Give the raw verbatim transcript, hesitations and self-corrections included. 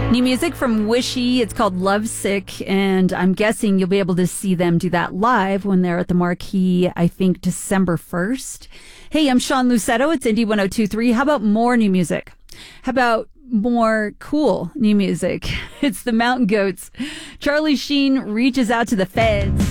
New music from Wishy. It's called Lovesick, and I'm guessing you'll be able to see them do that live when they're at the Marquee, I think, December first. Hey, I'm Sean Lucetto. It's Indie one oh two point three. How about more new music? How about more cool new music? It's the Mountain Goats. Charlie Sheen reaches out to the feds.